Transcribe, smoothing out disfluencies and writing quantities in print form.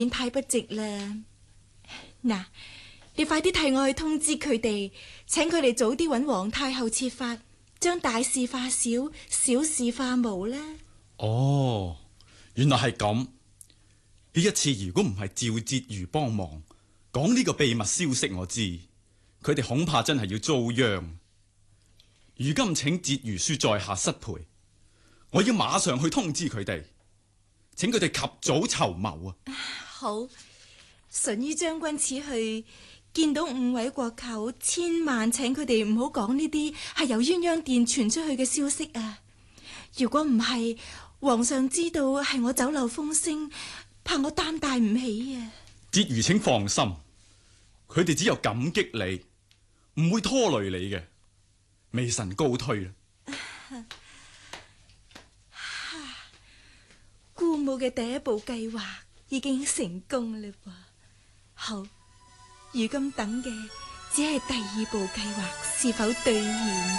太不值啦。嗱，你快啲替我去通知佢哋，請佢哋早啲揾皇太后設法，將大事化小，小事化無啦。 哦，原來係咁。呢一次如果唔係趙婕妤幫忙講呢個秘密消息，我知佢哋恐怕真係要遭殃。如今請婕妤書在下失陪，我要馬上去通知佢哋，請佢哋及早籌謀啊！ 好，淳于將軍此去見到5位國舅，千萬請佢哋唔好講呢啲係由鴛鴦殿傳出去嘅消息啊！如果唔係，皇上知道係我走漏風聲，怕我擔帶唔起啊！ 婕妤請放心，佢哋只有感激你，唔會拖累你嘅。微臣告退啦。 姑母嘅第一步計劃已經成功啦噃。好，如今等嘅只係第2步計劃是否兌現。